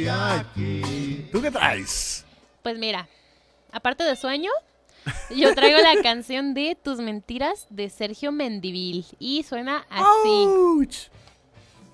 estoy aquí. ¿Tú qué traes? Pues mira, aparte de Sueño, yo traigo la canción de Tus Mentiras de Sergio Mendivil y suena así. ¡Auch!